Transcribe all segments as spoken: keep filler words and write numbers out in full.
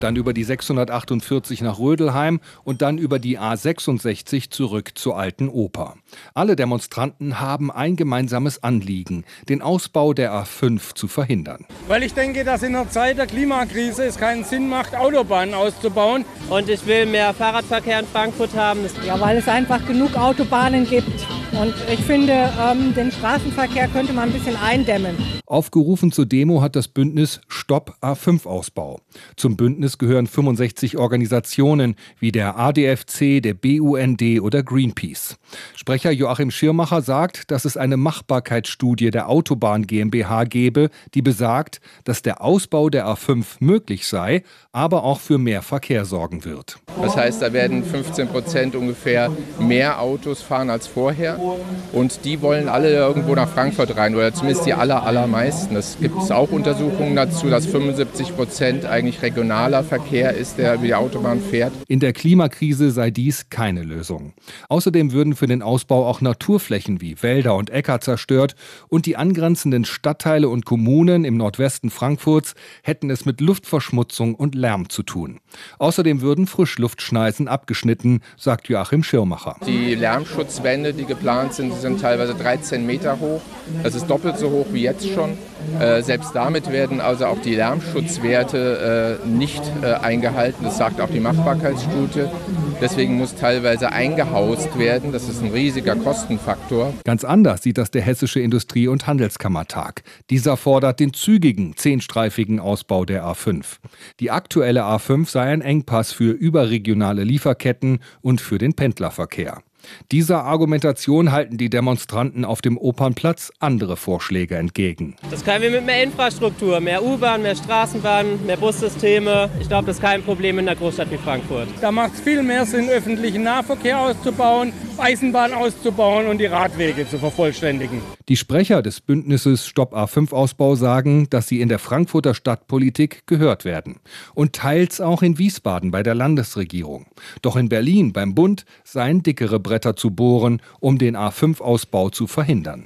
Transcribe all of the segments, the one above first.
dann über die sechshundertachtundvierzig nach Rödelheim und dann über die A sechsundsechzig zurück zur Alten Oper. Alle Demonstranten haben ein gemeinsames Anliegen, den Ausbau der A fünf zu verhindern. Weil ich denke, dass in der Zeit der Klimakrise es keinen Sinn macht, Autobahnen auszubauen. Und ich will mehr Fahrradverkehr in Frankfurt haben. Ja, weil es einfach genug Autobahnen gibt. Und ich finde, ähm, den Straßenverkehr könnte man ein bisschen eindämmen. Aufgerufen zur Demo hat das Bündnis Stopp A fünf Ausbau. Zum Bündnis gehören fünfundsechzig Organisationen wie der A D F C, der B U N D oder Greenpeace. Sprecher Joachim Schirmacher sagt, dass es eine Machbarkeitsstudie der Autobahn GmbH gebe, die besagt, dass der Ausbau der A fünf möglich sei, aber auch für mehr Verkehr sorgen wird. Das heißt, da werden fünfzehn Prozent ungefähr mehr Autos fahren als vorher. Und die wollen alle irgendwo nach Frankfurt rein, oder zumindest die aller, allermeisten. Es gibt auch Untersuchungen dazu, dass fünfundsiebzig Prozent eigentlich regionaler Verkehr ist, der über die Autobahn fährt. In der Klimakrise sei dies keine Lösung. Außerdem würden für den Ausbau auch Naturflächen wie Wälder und Äcker zerstört und die angrenzenden Stadtteile und Kommunen im Nordwesten Frankfurts hätten es mit Luftverschmutzung und Lärm zu tun. Außerdem würden Frischluftschneisen abgeschnitten, sagt Joachim Schirmacher. Die Lärmschutzwände, die geplant sind, die sind teilweise dreizehn Meter hoch. Das ist doppelt so hoch wie jetzt schon. Äh, selbst damit werden also auch die Lärmschutzwerte äh, nicht äh, eingehalten. Das sagt auch die Machbarkeitsstudie. Deswegen muss teilweise eingehaust werden. Das ist ein riesiger Kostenfaktor. Ganz anders sieht das der Hessische Industrie- und Handelskammertag. Dieser fordert den zügigen, zehnstreifigen Ausbau der A fünf. Die aktuelle A fünf sei ein Engpass für überregionale Lieferketten und für den Pendlerverkehr. Dieser Argumentation halten die Demonstranten auf dem Opernplatz andere Vorschläge entgegen. Das können wir mit mehr Infrastruktur, mehr U-Bahn, mehr Straßenbahn, mehr Bussysteme. Ich glaube, das ist kein Problem in einer Großstadt wie Frankfurt. Da macht es viel mehr Sinn, öffentlichen Nahverkehr auszubauen, Eisenbahn auszubauen und die Radwege zu vervollständigen. Die Sprecher des Bündnisses Stopp A fünf Ausbau sagen, dass sie in der Frankfurter Stadtpolitik gehört werden. Und teils auch in Wiesbaden bei der Landesregierung. Doch in Berlin beim Bund seien dickere Bretter zu bohren, um den A fünf Ausbau zu verhindern.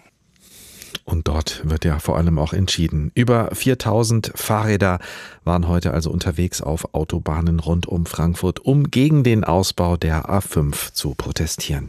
Und dort wird ja vor allem auch entschieden. Über viertausend Fahrräder waren heute also unterwegs auf Autobahnen rund um Frankfurt, um gegen den Ausbau der A fünf zu protestieren.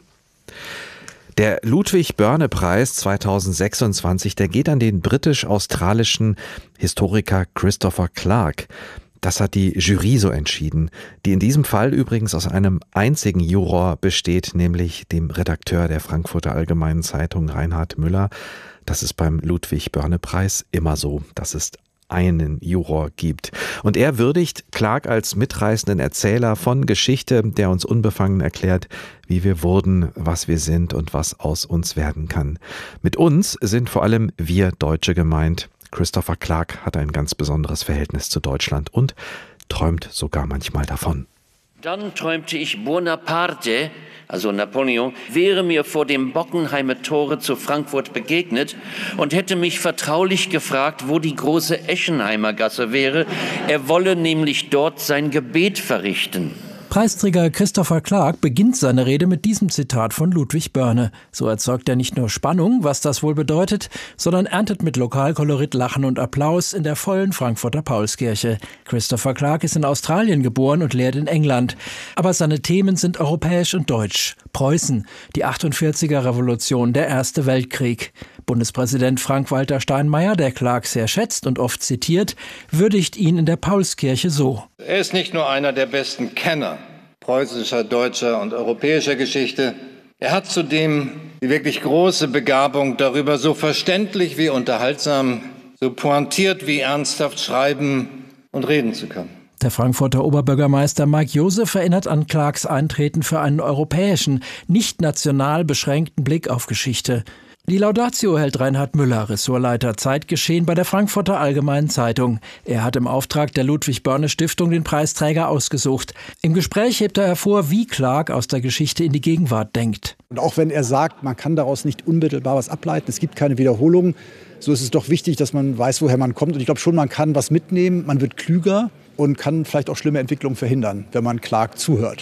Der Ludwig-Börne-Preis zweitausendsechsundzwanzig, der geht an den britisch-australischen Historiker Christopher Clark. Das hat die Jury so entschieden, die in diesem Fall übrigens aus einem einzigen Juror besteht, nämlich dem Redakteur der Frankfurter Allgemeinen Zeitung Reinhard Müller. Das ist beim Ludwig-Börne-Preis immer so, dass es einen Juror gibt. Und er würdigt Clark als mitreißenden Erzähler von Geschichte, der uns unbefangen erklärt, wie wir wurden, was wir sind und was aus uns werden kann. Mit uns sind vor allem wir Deutsche gemeint. Christopher Clark hat ein ganz besonderes Verhältnis zu Deutschland und träumt sogar manchmal davon. Dann träumte ich, Bonaparte, also Napoleon, wäre mir vor dem Bockenheimer Tore zu Frankfurt begegnet und hätte mich vertraulich gefragt, wo die große Eschenheimer Gasse wäre. Er wolle nämlich dort sein Gebet verrichten. Preisträger Christopher Clark beginnt seine Rede mit diesem Zitat von Ludwig Börne. So erzeugt er nicht nur Spannung, was das wohl bedeutet, sondern erntet mit Lokalkolorit Lachen und Applaus in der vollen Frankfurter Paulskirche. Christopher Clark ist in Australien geboren und lehrt in England. Aber seine Themen sind europäisch und deutsch. Preußen, die achtundvierziger Revolution, der Erste Weltkrieg. Bundespräsident Frank-Walter Steinmeier, der Clark sehr schätzt und oft zitiert, würdigt ihn in der Paulskirche so. Er ist nicht nur einer der besten Kenner preußischer, deutscher und europäischer Geschichte. Er hat zudem die wirklich große Begabung, darüber so verständlich wie unterhaltsam, so pointiert wie ernsthaft schreiben und reden zu können. Der Frankfurter Oberbürgermeister Mike Joseph erinnert an Clarks Eintreten für einen europäischen, nicht national beschränkten Blick auf Geschichte. Die Laudatio hält Reinhard Müller, Ressortleiter Zeitgeschehen bei der Frankfurter Allgemeinen Zeitung. Er hat im Auftrag der Ludwig-Börne-Stiftung den Preisträger ausgesucht. Im Gespräch hebt er hervor, wie Clark aus der Geschichte in die Gegenwart denkt. Und auch wenn er sagt, man kann daraus nicht unmittelbar was ableiten, es gibt keine Wiederholung, so ist es doch wichtig, dass man weiß, woher man kommt. Und ich glaube schon, man kann was mitnehmen, man wird klüger und kann vielleicht auch schlimme Entwicklungen verhindern, wenn man Clark zuhört.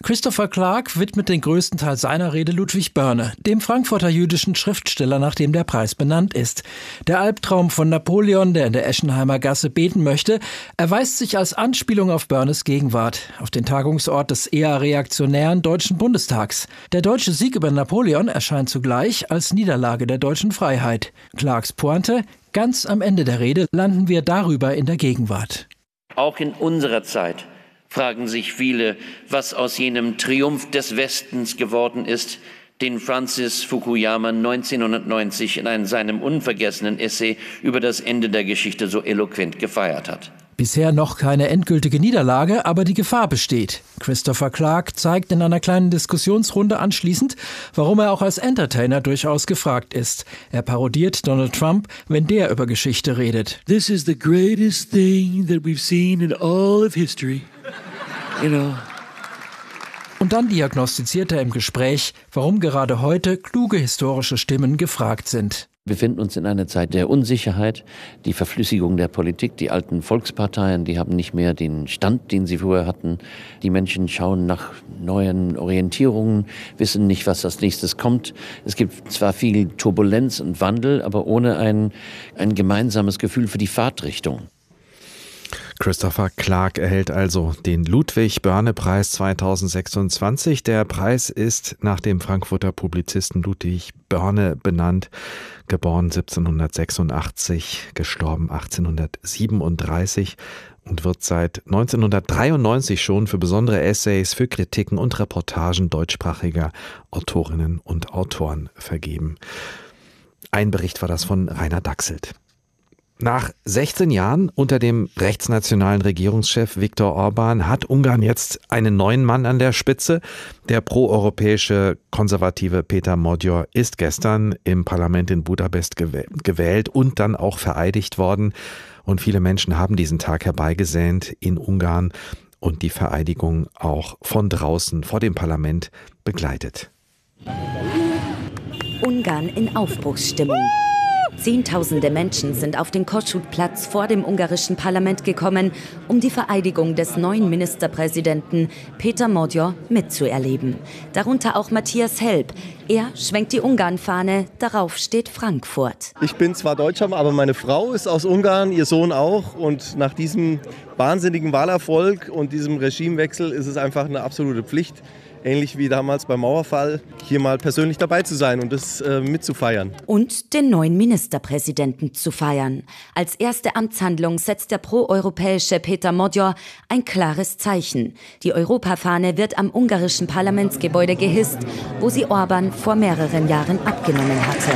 Christopher Clark widmet den größten Teil seiner Rede Ludwig Börne, dem Frankfurter jüdischen Schriftsteller, nach dem der Preis benannt ist. Der Albtraum von Napoleon, der in der Eschenheimer Gasse beten möchte, erweist sich als Anspielung auf Börnes Gegenwart, auf den Tagungsort des eher reaktionären Deutschen Bundestags. Der deutsche Sieg über Napoleon erscheint zugleich als Niederlage der deutschen Freiheit. Clarks Pointe: Ganz am Ende der Rede landen wir darüber in der Gegenwart. Auch in unserer Zeit fragen sich viele, was aus jenem Triumph des Westens geworden ist, den Francis Fukuyama neunzehnhundertneunzig in einem seinem unvergessenen Essay über das Ende der Geschichte so eloquent gefeiert hat. Bisher noch keine endgültige Niederlage, aber die Gefahr besteht. Christopher Clark zeigt in einer kleinen Diskussionsrunde anschließend, warum er auch als Entertainer durchaus gefragt ist. Er parodiert Donald Trump, wenn der über Geschichte redet. This is the greatest thing that we've seen in all of history. You know. Und dann diagnostiziert er im Gespräch, warum gerade heute kluge historische Stimmen gefragt sind. Wir befinden uns in einer Zeit der Unsicherheit, die Verflüssigung der Politik. Die alten Volksparteien, die haben nicht mehr den Stand, den sie vorher hatten. Die Menschen schauen nach neuen Orientierungen, wissen nicht, was als nächstes kommt. Es gibt zwar viel Turbulenz und Wandel, aber ohne ein, ein gemeinsames Gefühl für die Fahrtrichtung. Christopher Clark erhält also den Ludwig-Börne-Preis zweitausendsechsundzwanzig. Der Preis ist nach dem Frankfurter Publizisten Ludwig Börne benannt. Geboren siebzehnhundertsechsundachtzig, gestorben achtzehnhundertsiebenunddreißig und wird seit neunzehnhundertdreiundneunzig schon für besondere Essays, für Kritiken und Reportagen deutschsprachiger Autorinnen und Autoren vergeben. Ein Bericht war das von Rainer Dachselt. Nach sechzehn Jahren unter dem rechtsnationalen Regierungschef Viktor Orban hat Ungarn jetzt einen neuen Mann an der Spitze. Der proeuropäische Konservative Péter Magyar ist gestern im Parlament in Budapest gewählt und dann auch vereidigt worden. Und viele Menschen haben diesen Tag herbeigesehnt in Ungarn und die Vereidigung auch von draußen vor dem Parlament begleitet. Ungarn in Aufbruchsstimmung. Zehntausende Menschen sind auf den Kossuth-Platz vor dem ungarischen Parlament gekommen, um die Vereidigung des neuen Ministerpräsidenten Péter Magyar mitzuerleben. Darunter auch Matthias Helb. Er schwenkt die Ungarn-Fahne, darauf steht Frankfurt. Ich bin zwar Deutscher, aber meine Frau ist aus Ungarn, ihr Sohn auch. Und nach diesem wahnsinnigen Wahlerfolg und diesem Regimewechsel ist es einfach eine absolute Pflicht, ähnlich wie damals beim Mauerfall, hier mal persönlich dabei zu sein und das äh, mitzufeiern. Und den neuen Ministerpräsidenten zu feiern. Als erste Amtshandlung setzt der proeuropäische Péter Magyar ein klares Zeichen. Die Europafahne wird am ungarischen Parlamentsgebäude gehisst, wo sie Orban vor mehreren Jahren abgenommen hatte.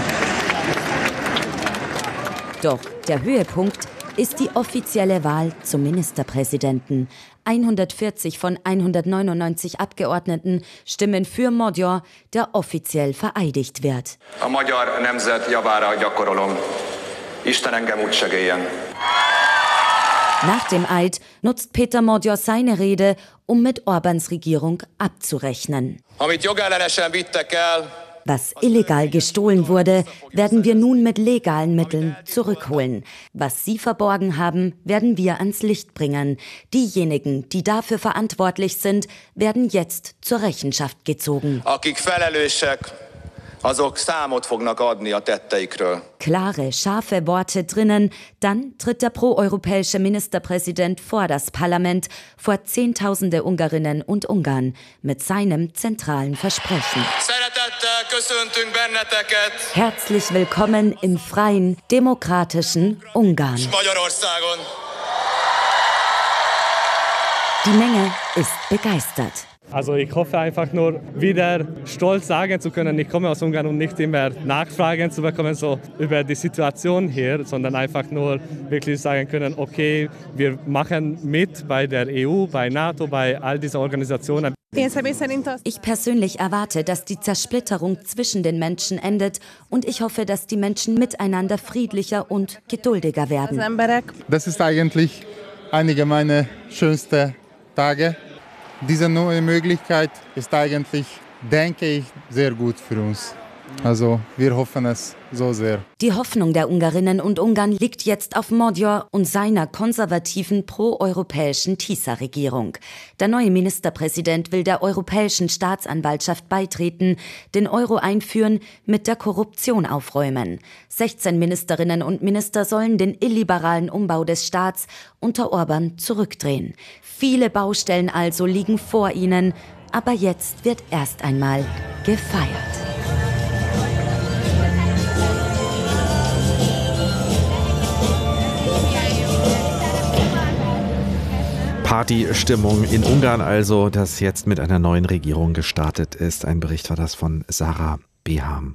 Doch der Höhepunkt ist die offizielle Wahl zum Ministerpräsidenten. hundertvierzig von hundertneunundneunzig Abgeordneten stimmen für Magyar, der offiziell vereidigt wird. A magyar nemzet javára gyakorolom. Isten engem úgy segéljen. Nach dem Eid nutzt Péter Magyar seine Rede, um mit Orbáns Regierung abzurechnen. Amit jogellenesen vittek el, Was illegal gestohlen wurde, werden wir nun mit legalen Mitteln zurückholen. Was Sie verborgen haben, werden wir ans Licht bringen. Diejenigen, die dafür verantwortlich sind, werden jetzt zur Rechenschaft gezogen. akik felelősek, azok számot fognak adni a tetteikről. Klare, scharfe Worte drinnen, dann tritt der proeuropäische Ministerpräsident vor das Parlament, vor Zehntausende Ungarinnen und Ungarn, mit seinem zentralen Versprechen. Szeretettel köszöntünk benneteket. Herzlich willkommen im freien, demokratischen Ungarn. Magyarországon. Die Menge ist begeistert. Also ich hoffe einfach nur, wieder stolz sagen zu können, ich komme aus Ungarn und nicht immer Nachfragen zu bekommen so über die Situation hier, sondern einfach nur wirklich sagen können, okay, wir machen mit bei der E U, bei NATO, bei all diesen Organisationen. Ich persönlich erwarte, dass die Zersplitterung zwischen den Menschen endet und ich hoffe, dass die Menschen miteinander friedlicher und geduldiger werden. Das ist eigentlich einige meiner schönsten Tage. Diese neue Möglichkeit ist eigentlich, denke ich, sehr gut für uns. Also wir hoffen es so sehr. Die Hoffnung der Ungarinnen und Ungarn liegt jetzt auf Magyar und seiner konservativen proeuropäischen TISA-Regierung. Der neue Ministerpräsident will der Europäischen Staatsanwaltschaft beitreten, den Euro einführen, mit der Korruption aufräumen. sechzehn Ministerinnen und Minister sollen den illiberalen Umbau des Staats unter Orban zurückdrehen. Viele Baustellen also liegen vor ihnen, aber jetzt wird erst einmal gefeiert. Partystimmung in Ungarn also, das jetzt mit einer neuen Regierung gestartet ist. Ein Bericht war das von Sarah Beham.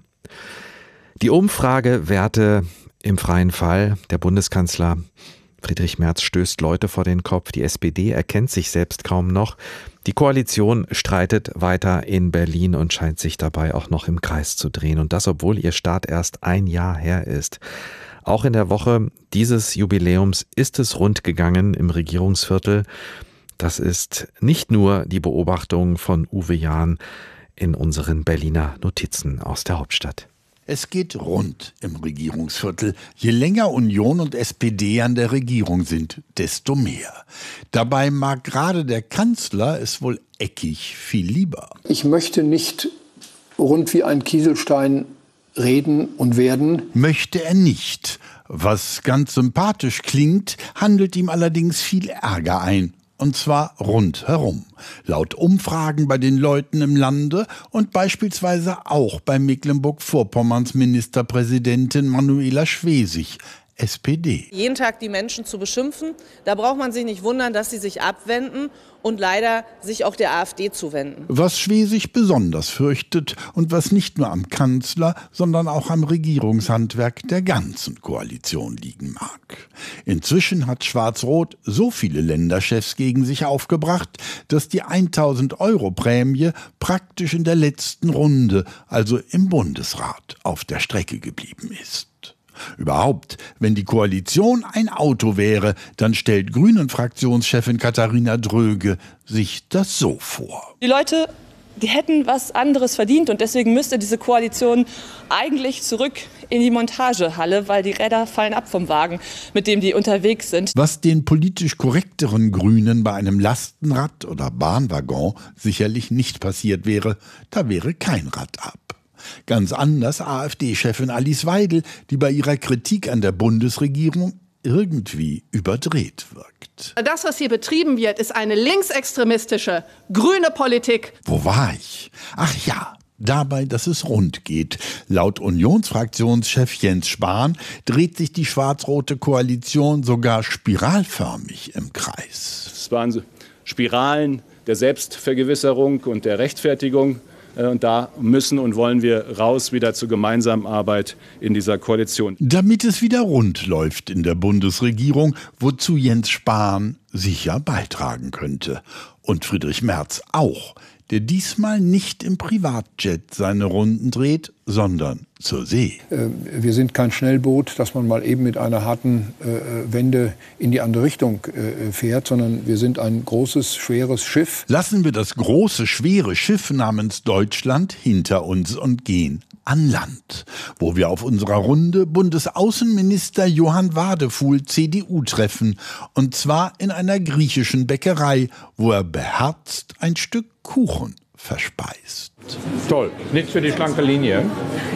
Die Umfragewerte im freien Fall. Der Bundeskanzler Friedrich Merz stößt Leute vor den Kopf. Die S P D erkennt sich selbst kaum noch. Die Koalition streitet weiter in Berlin und scheint sich dabei auch noch im Kreis zu drehen. Und das, obwohl ihr Start erst ein Jahr her ist. Auch in der Woche dieses Jubiläums ist es rund gegangen im Regierungsviertel. Das ist nicht nur die Beobachtung von Uwe Jahn in unseren Berliner Notizen aus der Hauptstadt. Es geht rund im Regierungsviertel. Je länger Union und S P D an der Regierung sind, desto mehr. Dabei mag gerade der Kanzler es wohl eckig viel lieber. Ich möchte nicht rund wie ein Kieselstein reden und werden. Möchte er nicht. Was ganz sympathisch klingt, handelt ihm allerdings viel Ärger ein. Und zwar rundherum. Laut Umfragen bei den Leuten im Lande und beispielsweise auch bei Mecklenburg-Vorpommerns Ministerpräsidentin Manuela Schwesig, S P D. Jeden Tag die Menschen zu beschimpfen, da braucht man sich nicht wundern, dass sie sich abwenden und leider sich auch der AfD zuwenden. Was Schwesig besonders fürchtet und was nicht nur am Kanzler, sondern auch am Regierungshandwerk der ganzen Koalition liegen mag. Inzwischen hat Schwarz-Rot so viele Länderchefs gegen sich aufgebracht, dass die tausend Euro Prämie praktisch in der letzten Runde, also im Bundesrat, auf der Strecke geblieben ist. Überhaupt, wenn die Koalition ein Auto wäre, dann stellt Grünen-Fraktionschefin Katharina Dröge sich das so vor. Die Leute, die hätten was anderes verdient und deswegen müsste diese Koalition eigentlich zurück in die Montagehalle, weil die Räder fallen ab vom Wagen, mit dem die unterwegs sind. Was den politisch korrekteren Grünen bei einem Lastenrad oder Bahnwaggon sicherlich nicht passiert wäre, da wäre kein Rad ab. Ganz anders AfD-Chefin Alice Weidel, die bei ihrer Kritik an der Bundesregierung irgendwie überdreht wirkt. Das, was hier betrieben wird, ist eine linksextremistische, grüne Politik. Wo war ich? Ach ja, dabei, dass es rund geht. Laut Unionsfraktionschef Jens Spahn dreht sich die schwarz-rote Koalition sogar spiralförmig im Kreis. Es waren Spiralen der Selbstvergewisserung und der Rechtfertigung. Und da müssen und wollen wir raus wieder zur gemeinsamen Arbeit in dieser Koalition. Damit es wieder rund läuft in der Bundesregierung, wozu Jens Spahn sicher beitragen könnte. Und Friedrich Merz auch, der diesmal nicht im Privatjet seine Runden dreht, sondern zur See. Wir sind kein Schnellboot, das man mal eben mit einer harten äh, Wende in die andere Richtung äh, fährt, sondern wir sind ein großes, schweres Schiff. Lassen wir das große, schwere Schiff namens Deutschland hinter uns und gehen an Land, wo wir auf unserer Runde Bundesaußenminister Johann Wadefuhl, C D U, treffen. Und zwar in einer griechischen Bäckerei, wo er beherzt ein Stück Kuchen verspeist. Toll, nichts für die schlanke Linie,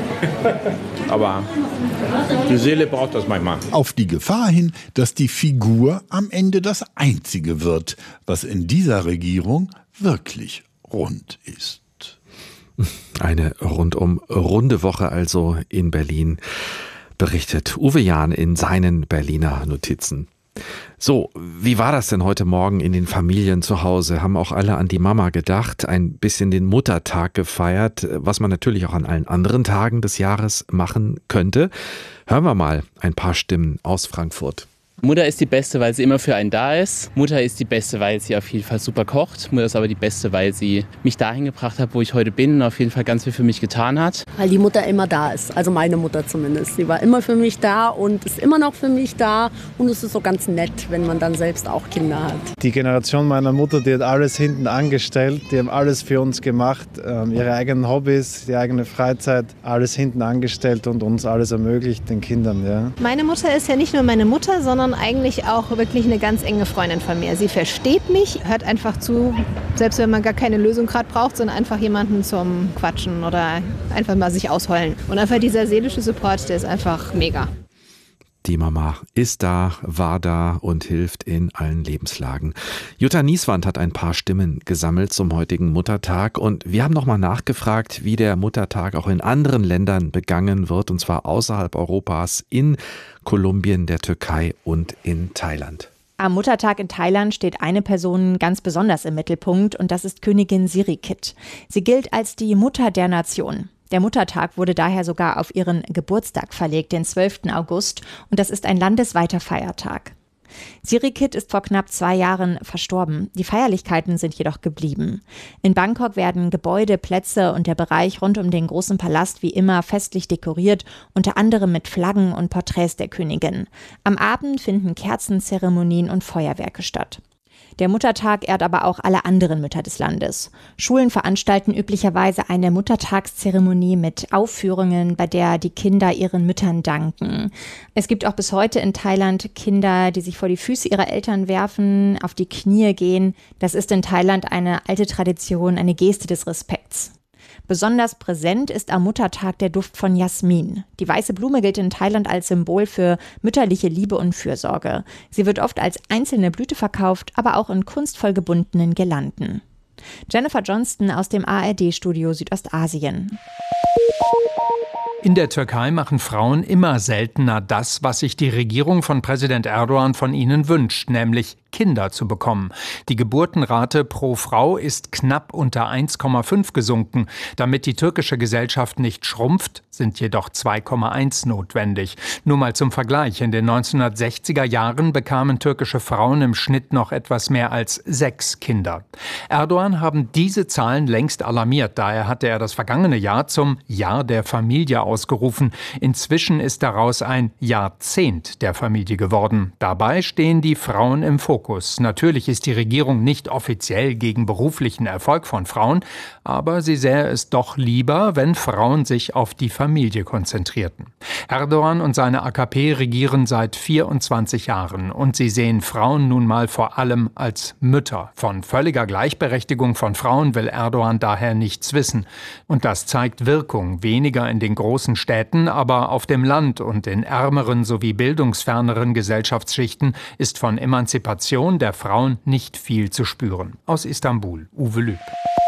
aber die Seele braucht das manchmal. Auf die Gefahr hin, dass die Figur am Ende das Einzige wird, was in dieser Regierung wirklich rund ist. Eine rundum runde Woche also in Berlin, berichtet Uwe Jahn in seinen Berliner Notizen. So, wie war das denn heute Morgen in den Familien zu Hause? Haben auch alle an die Mama gedacht, ein bisschen den Muttertag gefeiert, was man natürlich auch an allen anderen Tagen des Jahres machen könnte? Hören wir mal ein paar Stimmen aus Frankfurt. Mutter ist die Beste, weil sie immer für einen da ist. Mutter ist die Beste, weil sie auf jeden Fall super kocht. Mutter ist aber die Beste, weil sie mich dahin gebracht hat, wo ich heute bin und auf jeden Fall ganz viel für mich getan hat. Weil die Mutter immer da ist, also meine Mutter zumindest. Sie war immer für mich da und ist immer noch für mich da. Und es ist so ganz nett, wenn man dann selbst auch Kinder hat. Die Generation meiner Mutter, die hat alles hinten angestellt. Die haben alles für uns gemacht. Ähm, ihre eigenen Hobbys, die eigene Freizeit, alles hinten angestellt und uns alles ermöglicht, den Kindern. Ja. Meine Mutter ist ja nicht nur meine Mutter, sondern eigentlich auch wirklich eine ganz enge Freundin von mir. Sie versteht mich, hört einfach zu, selbst wenn man gar keine Lösung gerade braucht, sondern einfach jemanden zum Quatschen oder einfach mal sich ausheulen. Und einfach dieser seelische Support, der ist einfach mega. Die Mama ist da, war da und hilft in allen Lebenslagen. Jutta Nieswand hat ein paar Stimmen gesammelt zum heutigen Muttertag und wir haben nochmal nachgefragt, wie der Muttertag auch in anderen Ländern begangen wird, und zwar außerhalb Europas, in Kolumbien, der Türkei und in Thailand. Am Muttertag in Thailand steht eine Person ganz besonders im Mittelpunkt und das ist Königin Sirikit. Sie gilt als die Mutter der Nation. Der Muttertag wurde daher sogar auf ihren Geburtstag verlegt, den zwölften August, und das ist ein landesweiter Feiertag. Sirikit ist vor knapp zwei Jahren verstorben. Die Feierlichkeiten sind jedoch geblieben. In Bangkok werden Gebäude, Plätze und der Bereich rund um den großen Palast wie immer festlich dekoriert, unter anderem mit Flaggen und Porträts der Königin. Am Abend finden Kerzenzeremonien und Feuerwerke statt. Der Muttertag ehrt aber auch alle anderen Mütter des Landes. Schulen veranstalten üblicherweise eine Muttertagszeremonie mit Aufführungen, bei der die Kinder ihren Müttern danken. Es gibt auch bis heute in Thailand Kinder, die sich vor die Füße ihrer Eltern werfen, auf die Knie gehen. Das ist in Thailand eine alte Tradition, eine Geste des Respekts. Besonders präsent ist am Muttertag der Duft von Jasmin. Die weiße Blume gilt in Thailand als Symbol für mütterliche Liebe und Fürsorge. Sie wird oft als einzelne Blüte verkauft, aber auch in kunstvoll gebundenen Girlanden. Jennifer Johnston aus dem A R D-Studio Südostasien. In der Türkei machen Frauen immer seltener das, was sich die Regierung von Präsident Erdogan von ihnen wünscht, nämlich Kinder zu bekommen. Die Geburtenrate pro Frau ist knapp unter eins Komma fünf gesunken. Damit die türkische Gesellschaft nicht schrumpft, sind jedoch zwei Komma eins notwendig. Nur mal zum Vergleich: In den neunzehnhundertsechziger Jahren bekamen türkische Frauen im Schnitt noch etwas mehr als sechs Kinder. Erdogan haben diese Zahlen längst alarmiert. Daher hatte er das vergangene Jahr zum Jahr der Familie ausgerufen. Inzwischen ist daraus ein Jahrzehnt der Familie geworden. Dabei stehen die Frauen im Fokus. Natürlich ist die Regierung nicht offiziell gegen beruflichen Erfolg von Frauen, aber sie sähe es doch lieber, wenn Frauen sich auf die Familie konzentrierten. Erdogan und seine A K P regieren seit vierundzwanzig Jahren und sie sehen Frauen nun mal vor allem als Mütter. Von völliger Gleichberechtigung von Frauen will Erdogan daher nichts wissen. Und das zeigt Wirkung, weniger in den großen Städten, aber auf dem Land und in ärmeren sowie bildungsferneren Gesellschaftsschichten ist von Emanzipation der Frauen nicht viel zu spüren. Aus Istanbul, Uwe Lüb.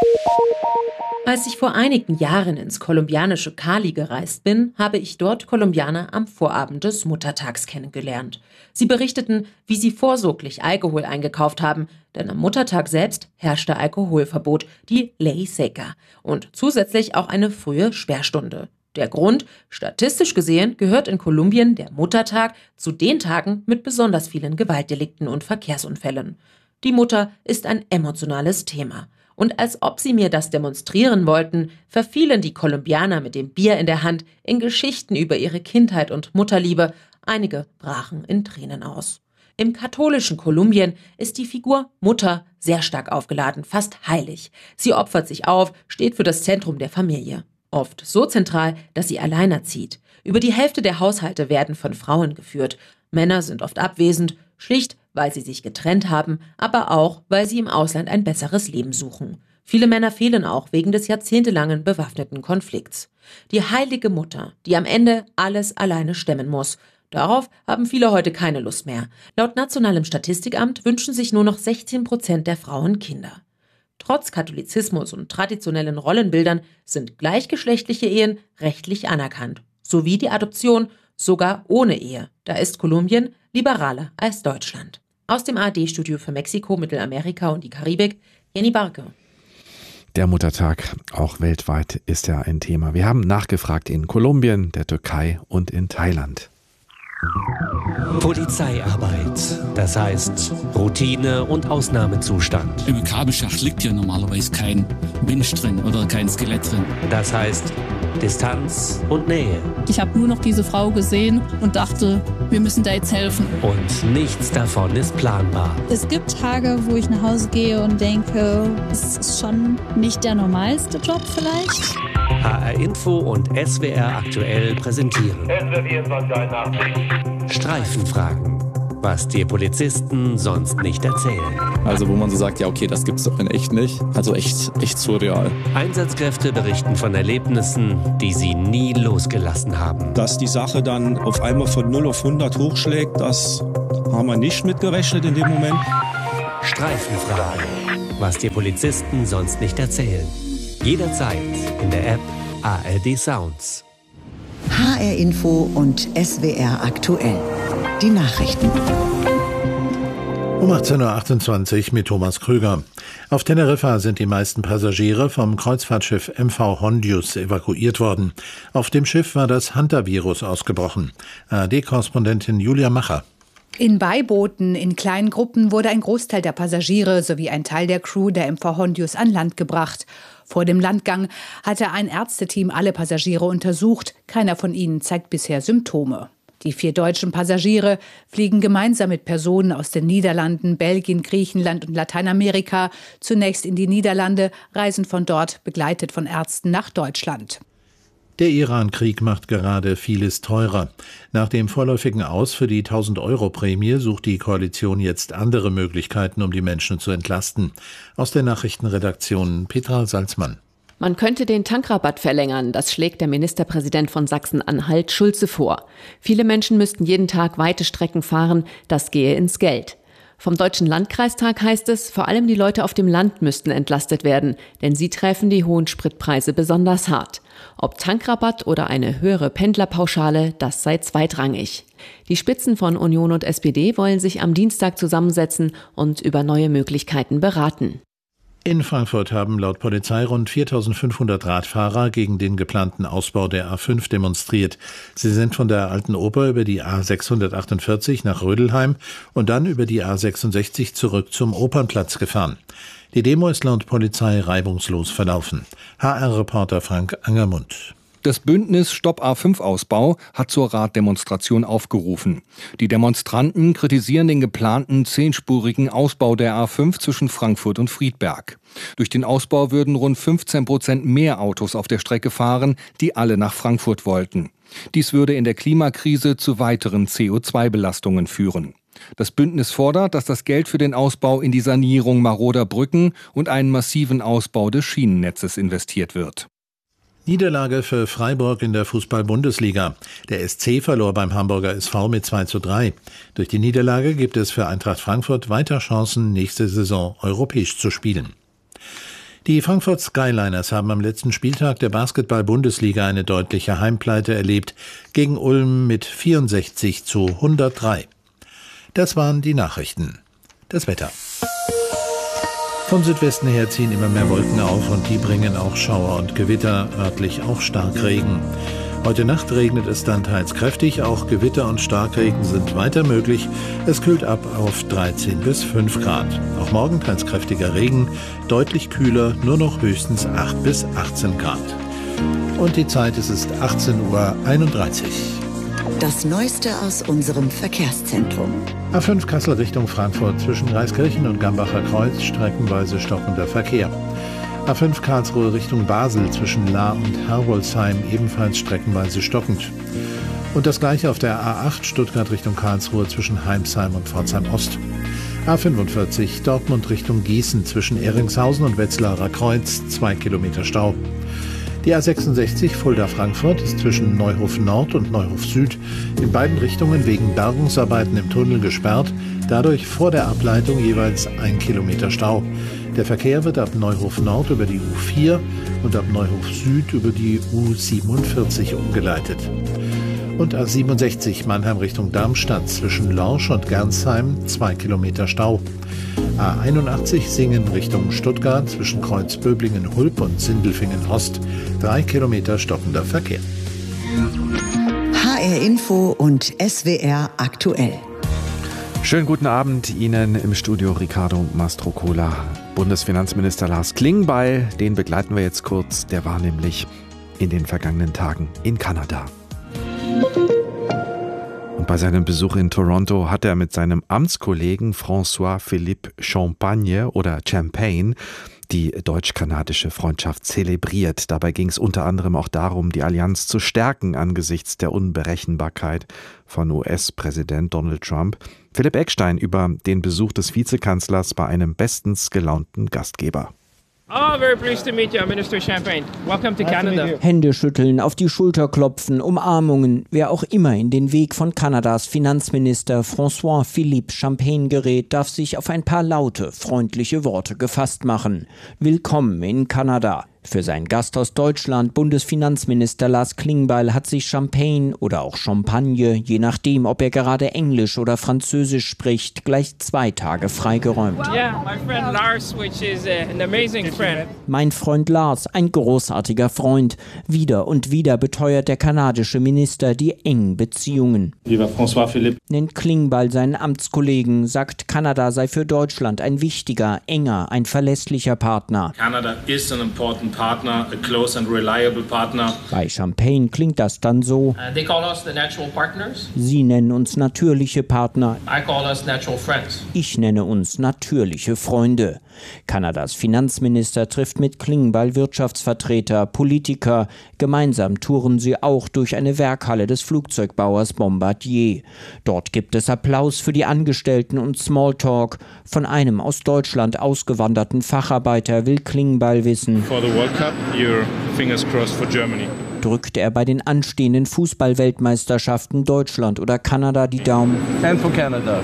Als ich vor einigen Jahren ins kolumbianische Cali gereist bin, habe ich dort Kolumbianer am Vorabend des Muttertags kennengelernt. Sie berichteten, wie sie vorsorglich Alkohol eingekauft haben, denn am Muttertag selbst herrschte Alkoholverbot, die Ley Seca, und zusätzlich auch eine frühe Sperrstunde. Der Grund: statistisch gesehen gehört in Kolumbien der Muttertag zu den Tagen mit besonders vielen Gewaltdelikten und Verkehrsunfällen. Die Mutter ist ein emotionales Thema. Und als ob sie mir das demonstrieren wollten, verfielen die Kolumbianer mit dem Bier in der Hand in Geschichten über ihre Kindheit und Mutterliebe. Einige brachen in Tränen aus. Im katholischen Kolumbien ist die Figur Mutter sehr stark aufgeladen, fast heilig. Sie opfert sich auf, steht für das Zentrum der Familie. Oft so zentral, dass sie alleinerzieht. Über die Hälfte der Haushalte werden von Frauen geführt. Männer sind oft abwesend, schlicht weil sie sich getrennt haben, aber auch, weil sie im Ausland ein besseres Leben suchen. Viele Männer fehlen auch wegen des jahrzehntelangen bewaffneten Konflikts. Die heilige Mutter, die am Ende alles alleine stemmen muss. Darauf haben viele heute keine Lust mehr. Laut Nationalem Statistikamt wünschen sich nur noch sechzehn Prozent der Frauen Kinder. Trotz Katholizismus und traditionellen Rollenbildern sind gleichgeschlechtliche Ehen rechtlich anerkannt, sowie die Adoption, sogar ohne Ehe. Da ist Kolumbien liberaler als Deutschland. Aus dem A R D-Studio für Mexiko, Mittelamerika und die Karibik, Jenny Barke. Der Muttertag, auch weltweit, ist ja ein Thema. Wir haben nachgefragt in Kolumbien, der Türkei und in Thailand. Polizeiarbeit, das heißt Routine und Ausnahmezustand. Im Kabelschacht liegt ja normalerweise kein Mensch drin oder kein Skelett drin. Das heißt Distanz und Nähe. Ich habe nur noch diese Frau gesehen und dachte, wir müssen da jetzt helfen. Und nichts davon ist planbar. Es gibt Tage, wo ich nach Hause gehe und denke, es ist schon nicht der normalste Job vielleicht. H R Info und S W R aktuell präsentieren Streifenfragen, was dir Polizisten sonst nicht erzählen. Also wo man so sagt, ja okay, das gibt's doch in echt nicht. Also echt, echt surreal. Einsatzkräfte berichten von Erlebnissen, die sie nie losgelassen haben. Dass die Sache dann auf einmal von null auf hundert hochschlägt, das haben wir nicht mitgerechnet in dem Moment. Streifenfragen, was dir Polizisten sonst nicht erzählen. Jederzeit in der App A R D Sounds. H R Info und S W R aktuell. Die Nachrichten. Um achtzehn Uhr achtundzwanzig mit Thomas Krüger. Auf Teneriffa sind die meisten Passagiere vom Kreuzfahrtschiff M V Hondius evakuiert worden. Auf dem Schiff war das Hunter-Virus ausgebrochen. A R D-Korrespondentin Julia Macher. In Beibooten in kleinen Gruppen wurde ein Großteil der Passagiere sowie ein Teil der Crew der M V Hondius an Land gebracht. Vor dem Landgang hatte ein Ärzteteam alle Passagiere untersucht. Keiner von ihnen zeigt bisher Symptome. Die vier deutschen Passagiere fliegen gemeinsam mit Personen aus den Niederlanden, Belgien, Griechenland und Lateinamerika zunächst in die Niederlande, reisen von dort begleitet von Ärzten nach Deutschland. Der Iran-Krieg macht gerade vieles teurer. Nach dem vorläufigen Aus für die tausend-Euro-Prämie sucht die Koalition jetzt andere Möglichkeiten, um die Menschen zu entlasten. Aus der Nachrichtenredaktion Petra Salzmann. Man könnte den Tankrabatt verlängern, das schlägt der Ministerpräsident von Sachsen-Anhalt Schulze vor. Viele Menschen müssten jeden Tag weite Strecken fahren, das gehe ins Geld. Vom Deutschen Landkreistag heißt es, vor allem die Leute auf dem Land müssten entlastet werden, denn sie treffen die hohen Spritpreise besonders hart. Ob Tankrabatt oder eine höhere Pendlerpauschale, das sei zweitrangig. Die Spitzen von Union und S P D wollen sich am Dienstag zusammensetzen und über neue Möglichkeiten beraten. In Frankfurt haben laut Polizei rund viertausendfünfhundert Radfahrer gegen den geplanten Ausbau der A fünf demonstriert. Sie sind von der Alten Oper über die A sechshundertachtundvierzig nach Rödelheim und dann über die A sechsundsechzig zurück zum Opernplatz gefahren. Die Demo ist laut Polizei reibungslos verlaufen. H R-Reporter Frank Angermund. Das Bündnis Stopp A fünf Ausbau hat zur Raddemonstration aufgerufen. Die Demonstranten kritisieren den geplanten zehnspurigen Ausbau der A fünf zwischen Frankfurt und Friedberg. Durch den Ausbau würden rund fünfzehn Prozent mehr Autos auf der Strecke fahren, die alle nach Frankfurt wollten. Dies würde in der Klimakrise zu weiteren C O zwei Belastungen führen. Das Bündnis fordert, dass das Geld für den Ausbau in die Sanierung maroder Brücken und einen massiven Ausbau des Schienennetzes investiert wird. Niederlage für Freiburg in der Fußball-Bundesliga. Der S C verlor beim Hamburger S V mit zwei zu drei. Durch die Niederlage gibt es für Eintracht Frankfurt weiter Chancen, nächste Saison europäisch zu spielen. Die Frankfurt Skyliners haben am letzten Spieltag der Basketball-Bundesliga eine deutliche Heimpleite erlebt, gegen Ulm mit vierundsechzig zu hundertdrei. Das waren die Nachrichten. Das Wetter. Vom Südwesten her ziehen immer mehr Wolken auf und die bringen auch Schauer und Gewitter, örtlich auch Starkregen. Heute Nacht regnet es dann teils kräftig, auch Gewitter und Starkregen sind weiter möglich. Es kühlt ab auf dreizehn bis fünf Grad. Auch morgen teils kräftiger Regen, deutlich kühler, nur noch höchstens acht bis achtzehn Grad. Und die Zeit, es ist achtzehn Uhr einunddreißig. Das Neueste aus unserem Verkehrszentrum. A fünf Kassel Richtung Frankfurt zwischen Reiskirchen und Gambacher Kreuz streckenweise stockender Verkehr. A fünf Karlsruhe Richtung Basel zwischen Lahr und Herbolzheim ebenfalls streckenweise stockend. Und das gleiche auf der A acht Stuttgart Richtung Karlsruhe zwischen Heimsheim und Pforzheim Ost. A fünfundvierzig Dortmund Richtung Gießen zwischen Ehringshausen und Wetzlarer Kreuz zwei Kilometer Stau. Die A sechsundsechzig Fulda-Frankfurt ist zwischen Neuhof Nord und Neuhof Süd in beiden Richtungen wegen Bergungsarbeiten im Tunnel gesperrt, dadurch vor der Ableitung jeweils ein Kilometer Stau. Der Verkehr wird ab Neuhof Nord über die U vier und ab Neuhof Süd über die U siebenundvierzig umgeleitet. Und A siebenundsechzig Mannheim Richtung Darmstadt zwischen Lorsch und Gernsheim zwei Kilometer Stau. A einundachtzig Singen Richtung Stuttgart zwischen Kreuzböblingen-Hulb und Sindelfingen-Host drei Kilometer stockender Verkehr. H R Info und S W R aktuell. Schönen guten Abend Ihnen im Studio Ricardo Mastrocola. Bundesfinanzminister Lars Klingbeil, den begleiten wir jetzt kurz. Der war nämlich in den vergangenen Tagen in Kanada. Und bei seinem Besuch in Toronto hat er mit seinem Amtskollegen François-Philippe Champagne oder Champagne die deutsch-kanadische Freundschaft zelebriert. Dabei ging es unter anderem auch darum, die Allianz zu stärken angesichts der Unberechenbarkeit von U S-Präsident Donald Trump. Philipp Eckstein über den Besuch des Vizekanzlers bei einem bestens gelaunten Gastgeber. Oh, very pleased to meet you, Minister Champagne. Welcome to Canada. Hände schütteln, auf die Schulter klopfen, Umarmungen. Wer auch immer in den Weg von Kanadas Finanzminister François-Philippe Champagne gerät, darf sich auf ein paar laute, freundliche Worte gefasst machen. Willkommen in Kanada. Für seinen Gast aus Deutschland, Bundesfinanzminister Lars Klingbeil, hat sich Champagne oder auch Champagne, je nachdem, ob er gerade Englisch oder Französisch spricht, gleich zwei Tage freigeräumt. Yeah, my friend Lars, which is an amazing friend. Mein Freund Lars, ein großartiger Freund. Wieder und wieder beteuert der kanadische Minister die engen Beziehungen. Lieber François-Philippe. Nennt Klingbeil seinen Amtskollegen, sagt, Kanada sei für Deutschland ein wichtiger, enger, ein verlässlicher Partner. Canada is an important partner, a close and reliable partner. Bei Champagne klingt das dann so. Uh, they call us the natural partners. Sie nennen uns natürliche Partner. I call us natural friends. Ich nenne uns natürliche Freunde. Kanadas Finanzminister trifft mit Klingbeil Wirtschaftsvertreter, Politiker. Gemeinsam touren sie auch durch eine Werkhalle des Flugzeugbauers Bombardier. Dort gibt es Applaus für die Angestellten und Smalltalk. Von einem aus Deutschland ausgewanderten Facharbeiter will Klingbeil wissen: For the World Cup, your fingers crossed for Germany. Drückt er bei den anstehenden Fußball-Weltmeisterschaften Deutschland oder Kanada die Daumen? And for Canada.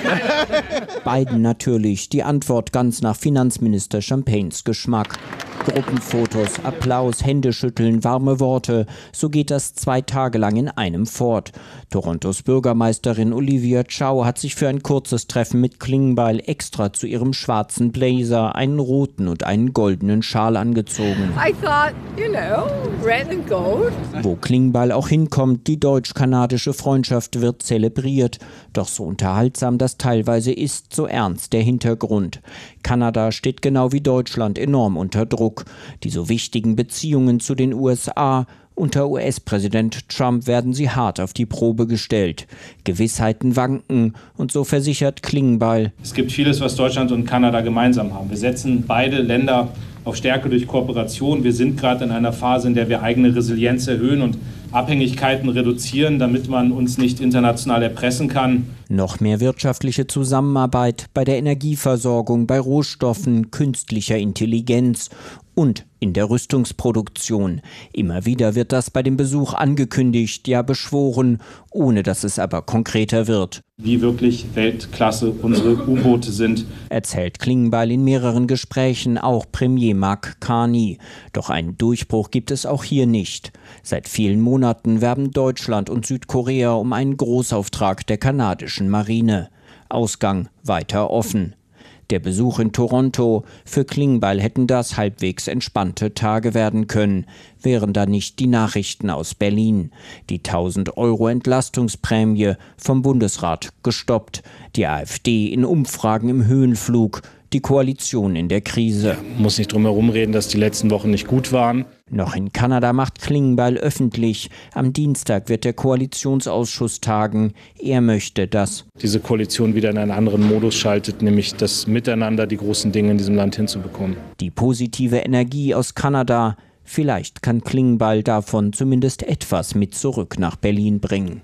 Beiden natürlich. Die Antwort ganz nach Finanzminister Champagnes Geschmack. Gruppenfotos, Applaus, Händeschütteln, warme Worte. So geht das zwei Tage lang in einem fort. Torontos Bürgermeisterin Olivia Chow hat sich für ein kurzes Treffen mit Klingbeil extra zu ihrem schwarzen Blazer einen roten und einen goldenen Schal angezogen. I thought, you know, red and gold. Wo Klingbeil auch hinkommt, die deutsch-kanadische Freundschaft wird zelebriert. Doch so unterhaltsam das teilweise ist, so ernst der Hintergrund. Kanada steht genau wie Deutschland enorm unter Druck. Die so wichtigen Beziehungen zu den U S A. Unter U S-Präsident Trump werden sie hart auf die Probe gestellt. Gewissheiten wanken und so versichert Klingbeil: Es gibt vieles, was Deutschland und Kanada gemeinsam haben. Wir setzen beide Länder auf Stärke durch Kooperation. Wir sind gerade in einer Phase, in der wir eigene Resilienz erhöhen und Abhängigkeiten reduzieren, damit man uns nicht international erpressen kann. Noch mehr wirtschaftliche Zusammenarbeit bei der Energieversorgung, bei Rohstoffen, künstlicher Intelligenz und in der Rüstungsproduktion. Immer wieder wird das bei dem Besuch angekündigt, ja beschworen, ohne dass es aber konkreter wird. Wie wirklich Weltklasse unsere U-Boote sind, erzählt Klingbeil in mehreren Gesprächen, auch Premier Mark Carney. Doch einen Durchbruch gibt es auch hier nicht. Seit vielen Monaten werben Deutschland und Südkorea um einen Großauftrag der kanadischen Marine. Ausgang weiter offen. Der Besuch in Toronto, für Klingbeil hätten das halbwegs entspannte Tage werden können, wären da nicht die Nachrichten aus Berlin. Die tausend Euro Entlastungsprämie vom Bundesrat gestoppt, die AfD in Umfragen im Höhenflug, die Koalition in der Krise. Muss nicht drum herum reden, dass die letzten Wochen nicht gut waren. Noch in Kanada macht Klingbeil öffentlich. Am Dienstag wird der Koalitionsausschuss tagen. Er möchte, dass diese Koalition wieder in einen anderen Modus schaltet, nämlich das Miteinander, die großen Dinge in diesem Land hinzubekommen. Die positive Energie aus Kanada, vielleicht kann Klingbeil davon zumindest etwas mit zurück nach Berlin bringen.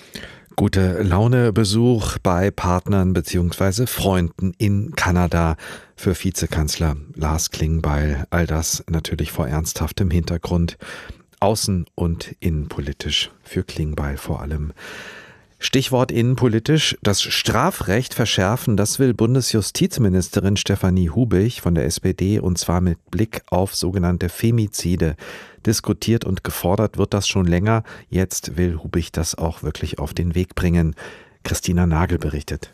Gute Laune Besuch bei Partnern bzw. Freunden in Kanada für Vizekanzler Lars Klingbeil. All das natürlich vor ernsthaftem Hintergrund, außen- und innenpolitisch für Klingbeil vor allem. Stichwort innenpolitisch, das Strafrecht verschärfen, das will Bundesjustizministerin Stefanie Hubich von der S P D, und zwar mit Blick auf sogenannte Femizide. Diskutiert und gefordert wird das schon länger. Jetzt will Hubich das auch wirklich auf den Weg bringen. Christina Nagel berichtet.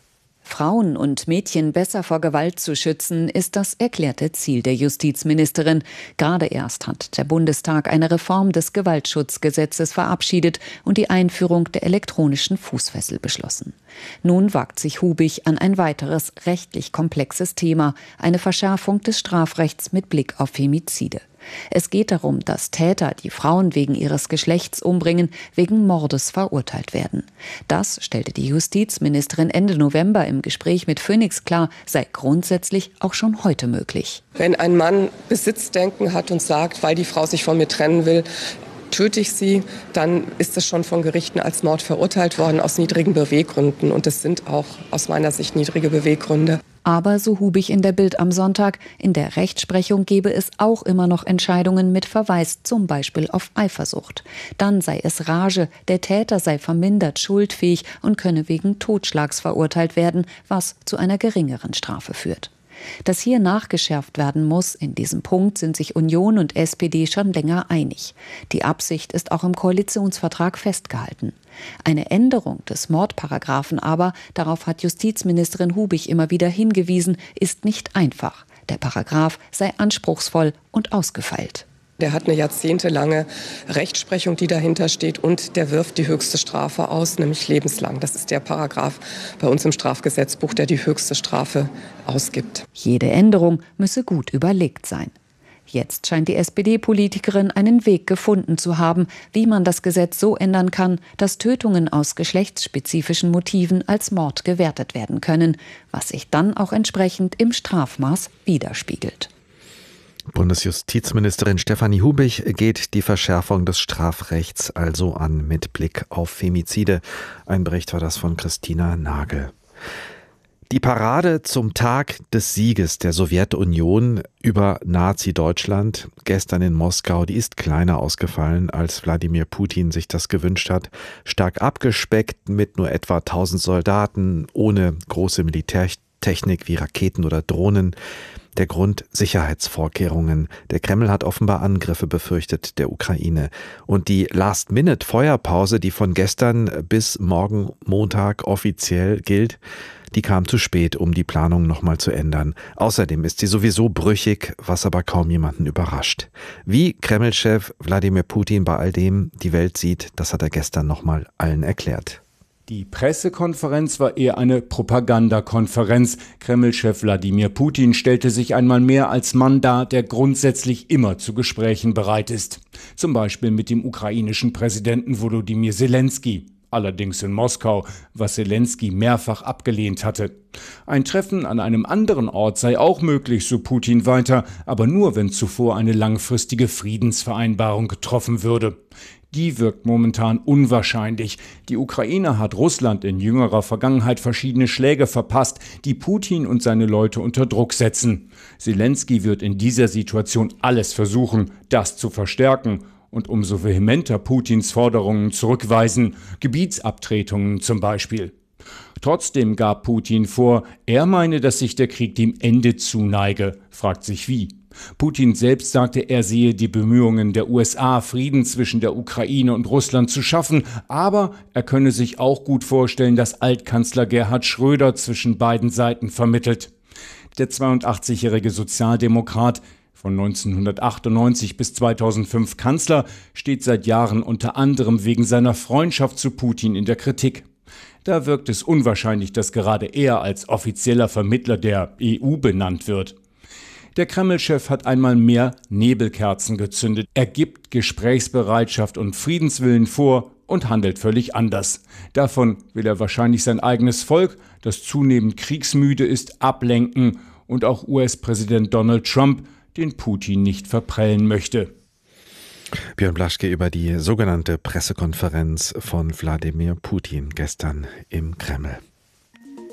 Frauen und Mädchen besser vor Gewalt zu schützen, ist das erklärte Ziel der Justizministerin. Gerade erst hat der Bundestag eine Reform des Gewaltschutzgesetzes verabschiedet und die Einführung der elektronischen Fußfessel beschlossen. Nun wagt sich Hubig an ein weiteres rechtlich komplexes Thema, eine Verschärfung des Strafrechts mit Blick auf Femizide. Es geht darum, dass Täter, die Frauen wegen ihres Geschlechts umbringen, wegen Mordes verurteilt werden. Das stellte die Justizministerin Ende November im Gespräch mit Phoenix klar, sei grundsätzlich auch schon heute möglich. Wenn ein Mann Besitzdenken hat und sagt, weil die Frau sich von mir trennen will, töte ich sie, dann ist es schon von Gerichten als Mord verurteilt worden aus niedrigen Beweggründen. Und es sind auch aus meiner Sicht niedrige Beweggründe. Aber, so Hubig in der Bild am Sonntag, in der Rechtsprechung gebe es auch immer noch Entscheidungen mit Verweis zum Beispiel auf Eifersucht. Dann sei es Rage, der Täter sei vermindert schuldfähig und könne wegen Totschlags verurteilt werden, was zu einer geringeren Strafe führt. Dass hier nachgeschärft werden muss, in diesem Punkt sind sich Union und S P D schon länger einig. Die Absicht ist auch im Koalitionsvertrag festgehalten. Eine Änderung des Mordparagraphen aber, darauf hat Justizministerin Hubig immer wieder hingewiesen, ist nicht einfach. Der Paragraph sei anspruchsvoll und ausgefeilt. Der hat eine jahrzehntelange Rechtsprechung, die dahinter steht, und der wirft die höchste Strafe aus, nämlich lebenslang. Das ist der Paragraph bei uns im Strafgesetzbuch, der die höchste Strafe ausgibt. Jede Änderung müsse gut überlegt sein. Jetzt scheint die S P D-Politikerin einen Weg gefunden zu haben, wie man das Gesetz so ändern kann, dass Tötungen aus geschlechtsspezifischen Motiven als Mord gewertet werden können, was sich dann auch entsprechend im Strafmaß widerspiegelt. Bundesjustizministerin Stefanie Hubig geht die Verschärfung des Strafrechts also an mit Blick auf Femizide. Ein Bericht war das von Christina Nagel. Die Parade zum Tag des Sieges der Sowjetunion über Nazi-Deutschland gestern in Moskau, die ist kleiner ausgefallen, als Wladimir Putin sich das gewünscht hat. Stark abgespeckt mit nur etwa tausend Soldaten, ohne große Militärtechnik wie Raketen oder Drohnen. Der Grund: Sicherheitsvorkehrungen. Der Kreml hat offenbar Angriffe befürchtet der Ukraine. Und die Last-Minute-Feuerpause, die von gestern bis morgen Montag offiziell gilt, die kam zu spät, um die Planung nochmal zu ändern. Außerdem ist sie sowieso brüchig, was aber kaum jemanden überrascht. Wie Kreml-Chef Wladimir Putin bei all dem die Welt sieht, das hat er gestern nochmal allen erklärt. Die Pressekonferenz war eher eine Propagandakonferenz. Kreml-Chef Wladimir Putin stellte sich einmal mehr als Mann dar, der grundsätzlich immer zu Gesprächen bereit ist. Zum Beispiel mit dem ukrainischen Präsidenten Volodymyr Zelensky. Allerdings in Moskau, was Zelensky mehrfach abgelehnt hatte. Ein Treffen an einem anderen Ort sei auch möglich, so Putin weiter, aber nur, wenn zuvor eine langfristige Friedensvereinbarung getroffen würde. Die wirkt momentan unwahrscheinlich. Die Ukraine hat Russland in jüngerer Vergangenheit verschiedene Schläge verpasst, die Putin und seine Leute unter Druck setzen. Zelensky wird in dieser Situation alles versuchen, das zu verstärken und umso vehementer Putins Forderungen zurückweisen, Gebietsabtretungen zum Beispiel. Trotzdem gab Putin vor, er meine, dass sich der Krieg dem Ende zuneige, fragt sich wie. Putin selbst sagte, er sehe die Bemühungen der U S A, Frieden zwischen der Ukraine und Russland zu schaffen, aber er könne sich auch gut vorstellen, dass Altkanzler Gerhard Schröder zwischen beiden Seiten vermittelt. Der zweiundachtzigjährige Sozialdemokrat, von neunzehnhundertachtundneunzig bis zweitausendfünf Kanzler, steht seit Jahren unter anderem wegen seiner Freundschaft zu Putin in der Kritik. Da wirkt es unwahrscheinlich, dass gerade er als offizieller Vermittler der E U benannt wird. Der Kreml-Chef hat einmal mehr Nebelkerzen gezündet. Er gibt Gesprächsbereitschaft und Friedenswillen vor und handelt völlig anders. Davon will er wahrscheinlich sein eigenes Volk, das zunehmend kriegsmüde ist, ablenken und auch U S-Präsident Donald Trump, den Putin nicht verprellen möchte. Björn Blaschke über die sogenannte Pressekonferenz von Wladimir Putin gestern im Kreml.